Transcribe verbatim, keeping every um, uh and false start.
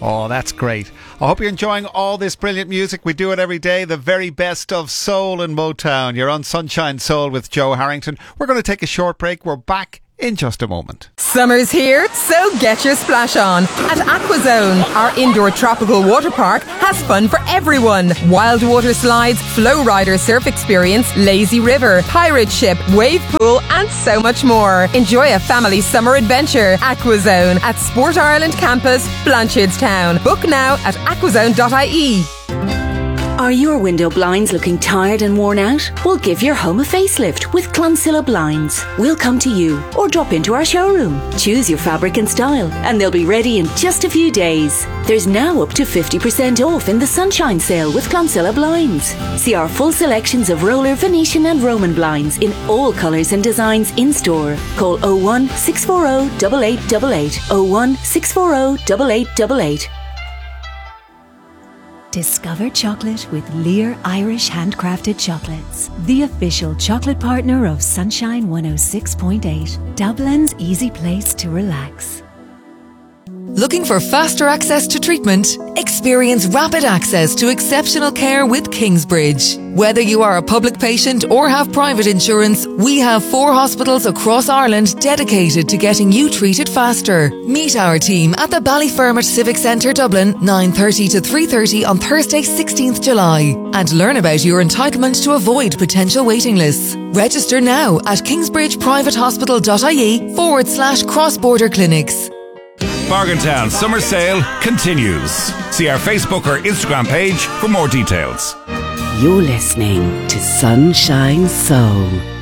Oh, that's great. I hope you're enjoying all this brilliant music. We do it every day. The very best of soul and Motown. You're on Sunshine Soul with Joe Harrington. We're going to take a short break. We're back in just a moment. Summer's here, so get your splash on. At Aquazone, our indoor tropical water park has fun for everyone. Wild water slides, flow rider surf experience, lazy river, pirate ship, wave pool and so much more. Enjoy a family summer adventure. Aquazone at Sport Ireland Campus, Blanchardstown. Book now at aquazone dot I E. Are your window blinds looking tired and worn out? We'll give your home a facelift with Clonsilla Blinds. We'll come to you or drop into our showroom. Choose your fabric and style and they'll be ready in just a few days. There's now up to fifty percent off in the Sunshine Sale with Clonsilla Blinds. See our full selections of roller, Venetian and Roman blinds in all colours and designs in store. Call oh one, six four oh, eight eight eight eight, oh one, six four oh, eight eight eight eight. Discover chocolate with Lear Irish Handcrafted Chocolates, the official chocolate partner of Sunshine one oh six point eight, Dublin's easy place to relax. Looking for faster access to treatment? Experience rapid access to exceptional care with Kingsbridge. Whether you are a public patient or have private insurance, we have four hospitals across Ireland dedicated to getting you treated faster. Meet our team at the Ballyfermot Civic Centre, Dublin, nine thirty to three thirty on Thursday, sixteenth July, and learn about your entitlement to avoid potential waiting lists. Register now at kingsbridgeprivatehospital.ie forward slash cross-border clinics. Bargaintown Summer Sale continues. See our Facebook or Instagram page for more details. You're listening to Sunshine Soul.